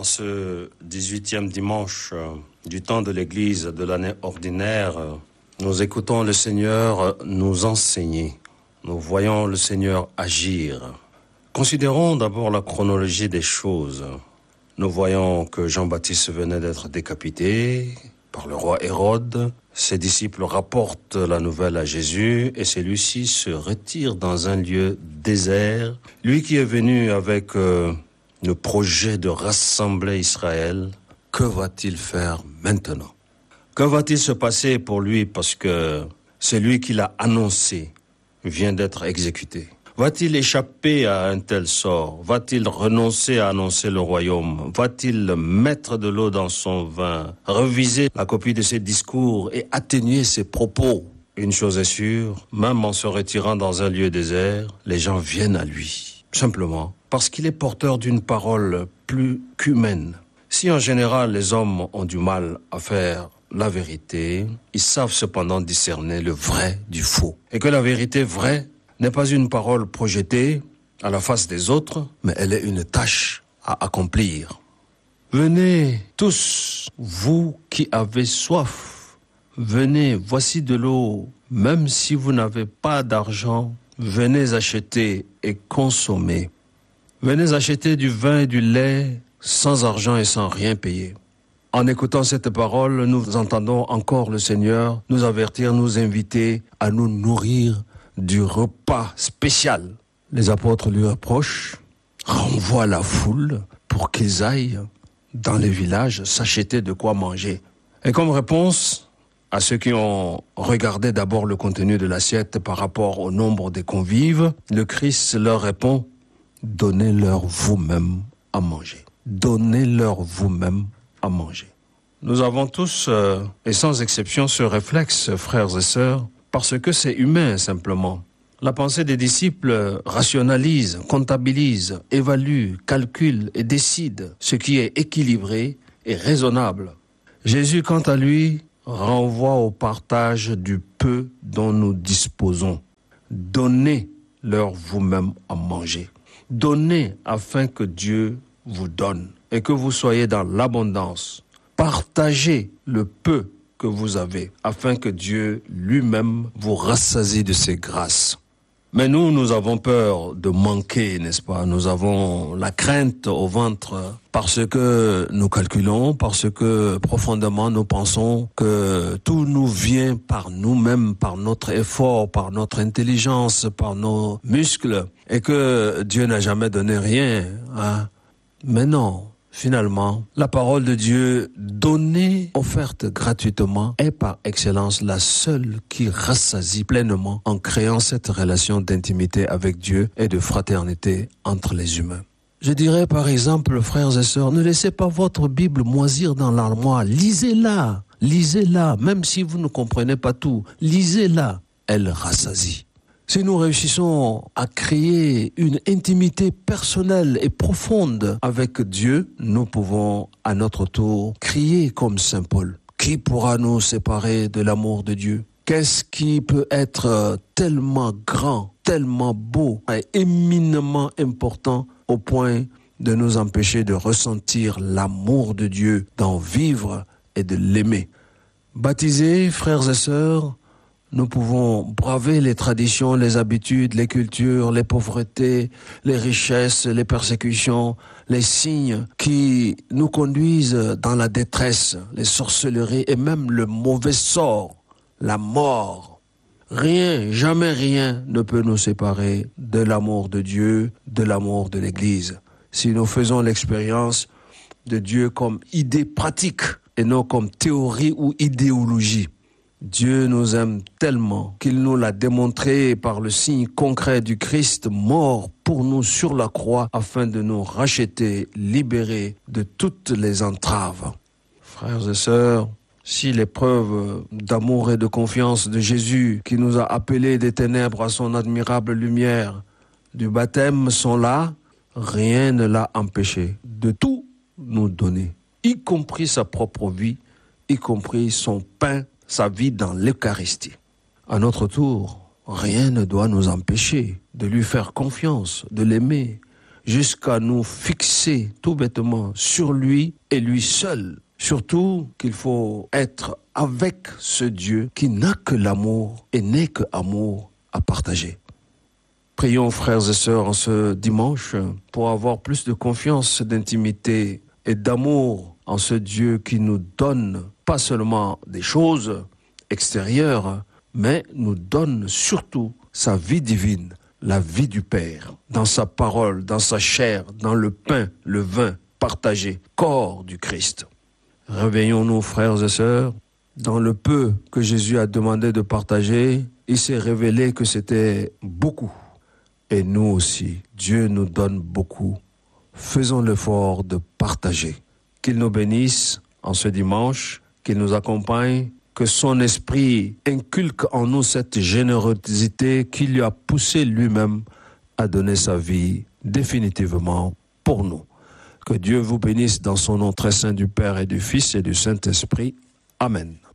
En ce 18e dimanche du temps de l'Église de l'année ordinaire, nous écoutons le Seigneur nous enseigner. Nous voyons le Seigneur agir. Considérons d'abord la chronologie des choses. Nous voyons que Jean-Baptiste venait d'être décapité par le roi Hérode. Ses disciples rapportent la nouvelle à Jésus et celui-ci se retire dans un lieu désert. Lui qui est venu avec le projet de rassembler Israël, que va-t-il faire maintenant? Que va-t-il se passer pour lui parce que celui qui l'a annoncé vient d'être exécuté? Va-t-il échapper à un tel sort? Va-t-il renoncer à annoncer le royaume? Va-t-il mettre de l'eau dans son vin, reviser la copie de ses discours et atténuer ses propos? Une chose est sûre, même en se retirant dans un lieu désert, les gens viennent à lui, simplement parce qu'il est porteur d'une parole plus qu'humaine. Si en général les hommes ont du mal à faire la vérité, ils savent cependant discerner le vrai du faux. Et que la vérité vraie n'est pas une parole projetée à la face des autres, mais elle est une tâche à accomplir. Venez tous, vous qui avez soif, venez, voici de l'eau, même si vous n'avez pas d'argent, venez acheter et consommer. Venez acheter du vin et du lait sans argent et sans rien payer. En écoutant cette parole, nous entendons encore le Seigneur nous avertir, nous inviter à nous nourrir du repas spécial. Les apôtres lui approchent, renvoient la foule pour qu'ils aillent dans les villages s'acheter de quoi manger. Et comme réponse à ceux qui ont regardé d'abord le contenu de l'assiette par rapport au nombre des convives, le Christ leur répond: donnez-leur vous-même à manger. Donnez-leur vous-même à manger. Nous avons tous, et sans exception, ce réflexe, frères et sœurs, parce que c'est humain simplement. La pensée des disciples rationalise, comptabilise, évalue, calcule et décide ce qui est équilibré et raisonnable. Jésus, quant à lui, renvoie au partage du peu dont nous disposons. Donnez-leur vous-même à manger. Donnez afin que Dieu vous donne et que vous soyez dans l'abondance. Partagez le peu que vous avez afin que Dieu lui-même vous rassasie de ses grâces. Mais nous avons peur de manquer, n'est-ce pas? Nous avons la crainte au ventre parce que nous calculons, parce que profondément nous pensons que tout nous vient par nous-mêmes, par notre effort, par notre intelligence, par nos muscles, et que Dieu n'a jamais donné rien, hein? Mais non. Finalement, la parole de Dieu donnée, offerte gratuitement, est par excellence la seule qui rassasie pleinement en créant cette relation d'intimité avec Dieu et de fraternité entre les humains. Je dirais par exemple, frères et sœurs, ne laissez pas votre Bible moisir dans l'armoire. Lisez-la, lisez-la, même si vous ne comprenez pas tout. Lisez-la, elle rassasie. Si nous réussissons à créer une intimité personnelle et profonde avec Dieu, nous pouvons à notre tour crier comme Saint Paul. Qui pourra nous séparer de l'amour de Dieu? Qu'est-ce qui peut être tellement grand, tellement beau et éminemment important au point de nous empêcher de ressentir l'amour de Dieu, d'en vivre et de l'aimer? Baptisés, frères et sœurs, nous pouvons braver les traditions, les habitudes, les cultures, les pauvretés, les richesses, les persécutions, les signes qui nous conduisent dans la détresse, les sorcelleries et même le mauvais sort, la mort. Rien, jamais rien ne peut nous séparer de l'amour de Dieu, de l'amour de l'Église. Si nous faisons l'expérience de Dieu comme idée pratique et non comme théorie ou idéologie. Dieu nous aime tellement qu'il nous l'a démontré par le signe concret du Christ mort pour nous sur la croix afin de nous racheter, libérer de toutes les entraves. Frères et sœurs, si les preuves d'amour et de confiance de Jésus qui nous a appelés des ténèbres à son admirable lumière du baptême sont là, rien ne l'a empêché de tout nous donner, y compris sa propre vie, y compris son pain, sa vie dans l'Eucharistie. À notre tour, rien ne doit nous empêcher de lui faire confiance, de l'aimer, jusqu'à nous fixer tout bêtement sur lui et lui seul. Surtout qu'il faut être avec ce Dieu qui n'a que l'amour et n'est que amour à partager. Prions, frères et sœurs, en ce dimanche pour avoir plus de confiance, d'intimité et d'amour en ce Dieu qui nous donne pas seulement des choses extérieures, mais nous donne surtout sa vie divine, la vie du Père, dans sa parole, dans sa chair, dans le pain, le vin partagé, corps du Christ. Réveillons-nous, frères et sœurs. Dans le peu que Jésus a demandé de partager, il s'est révélé que c'était beaucoup. Et nous aussi, Dieu nous donne beaucoup. Faisons l'effort de partager. Qu'il nous bénisse en ce dimanche, qu'il nous accompagne, que son esprit inculque en nous cette générosité qui lui a poussé lui-même à donner sa vie définitivement pour nous. Que Dieu vous bénisse dans son nom très saint du Père et du Fils et du Saint-Esprit. Amen.